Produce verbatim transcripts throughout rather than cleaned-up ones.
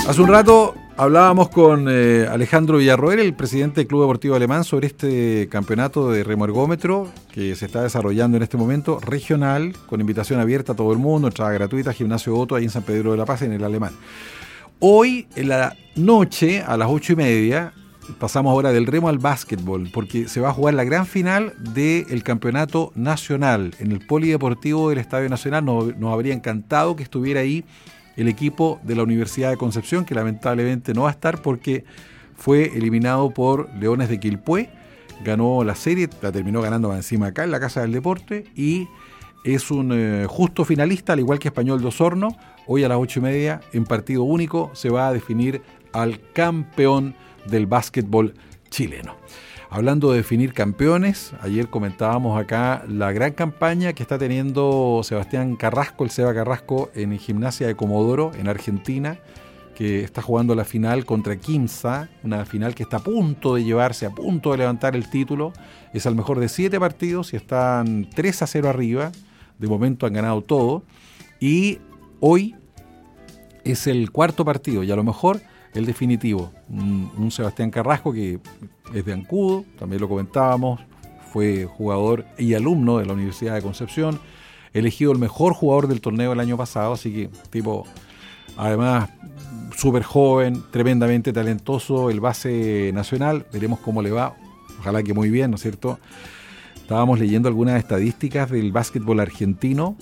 Hace un rato hablábamos con eh, Alejandro Villarroel, el presidente del Club Deportivo Alemán, sobre este campeonato de remo ergómetro que se está desarrollando en este momento, regional, con invitación abierta a todo el mundo, entrada gratuita, Gimnasio Otto, ahí en San Pedro de la Paz, en el Alemán. Hoy, en la noche, a las ocho y media, pasamos ahora del remo al básquetbol, porque se va a jugar la gran final del campeonato nacional en el Polideportivo del Estadio Nacional. Nos, nos habría encantado que estuviera ahí el equipo de la Universidad de Concepción, que lamentablemente no va a estar porque fue eliminado por Leones de Quilpué. Ganó la serie, la terminó ganando más encima acá en la Casa del Deporte y es un eh, justo finalista, al igual que Español de Osorno. Hoy a las ocho y media, en partido único, se va a definir al campeón del básquetbol chileno. Hablando de definir campeones, ayer comentábamos acá la gran campaña que está teniendo Sebastián Carrasco, el Seba Carrasco, en Gimnasia de Comodoro, en Argentina, que está jugando la final contra Quimsa, una final que está a punto de llevarse, a punto de levantar el título. Es al mejor de siete partidos y están tres a cero arriba. De momento han ganado todo. Y hoy es el cuarto partido y a lo mejor el definitivo. Un, un Sebastián Carrasco que es de Ancudo, también lo comentábamos, fue jugador y alumno de la Universidad de Concepción, elegido el mejor jugador del torneo el año pasado, así que tipo, además, súper joven, tremendamente talentoso, el base nacional. Veremos cómo le va, ojalá que muy bien, ¿no es cierto? Estábamos leyendo algunas estadísticas del básquetbol argentino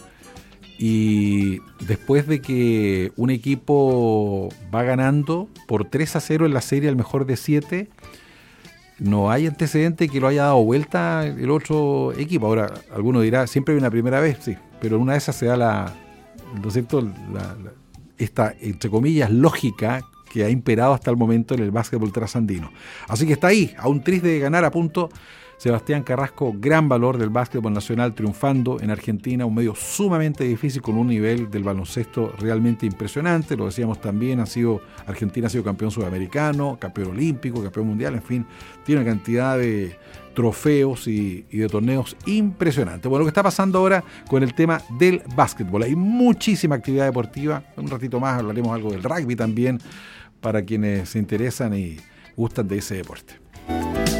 y después de que un equipo va ganando por tres a cero en la serie al mejor de siete, no hay antecedente que lo haya dado vuelta el otro equipo. Ahora, alguno dirá, siempre hay una primera vez, sí, pero una de esas se da la, ¿no es cierto?, la, la, esta, entre comillas, lógica que ha imperado hasta el momento en el básquetbol trasandino. Así que está ahí, a un tris de ganar a punto, Sebastián Carrasco, gran valor del básquetbol nacional, triunfando en Argentina, un medio sumamente difícil con un nivel del baloncesto realmente impresionante. Lo decíamos también, ha sido, Argentina ha sido campeón sudamericano, campeón olímpico, campeón mundial, en fin, tiene una cantidad de trofeos y, y de torneos impresionantes. Bueno, lo que está pasando ahora con el tema del básquetbol, hay muchísima actividad deportiva. Un ratito más hablaremos algo del rugby también, para quienes se interesan y gustan de ese deporte.